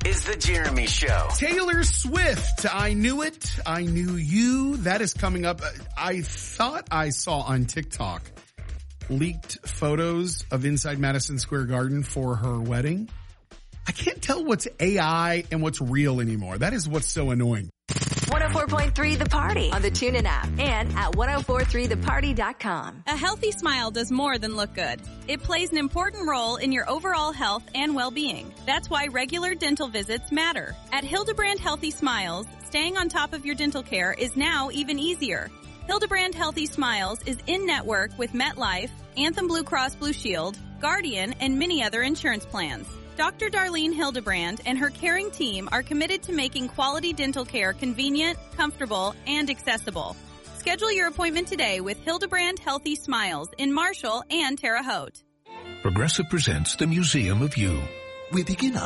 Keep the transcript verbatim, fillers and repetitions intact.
is The Jeremy Show. Taylor Swift, I Knew It, I Knew You. That is coming up. I thought I saw on TikTok leaked photos of inside Madison Square Garden for her wedding. I can't tell what's A I and what's real anymore. That is what's so annoying. one oh four point three The Party on the TuneIn app and at ten forty-three the party dot com. A healthy smile does more than look good. It plays an important role in your overall health and well-being. That's why regular dental visits matter. At Hildebrand Healthy Smiles, staying on top of your dental care is now even easier. Hildebrand Healthy Smiles is in-network with MetLife, Anthem Blue Cross Blue Shield, Guardian, and many other insurance plans. Doctor Darlene Hildebrand and her caring team are committed to making quality dental care convenient, comfortable, and accessible. Schedule your appointment today with Hildebrand Healthy Smiles in Marshall and Terre Haute. Progressive presents the Museum of You. We begin our